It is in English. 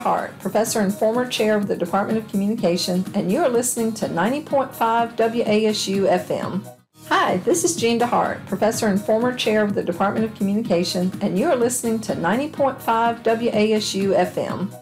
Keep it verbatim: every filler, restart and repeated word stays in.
Hart, professor and former chair of the Department of Communication, and you are listening to ninety point five W A S U F M. Hi, this is Jean DeHart, professor and former chair of the Department of Communication, and you are listening to ninety point five W A S U F M.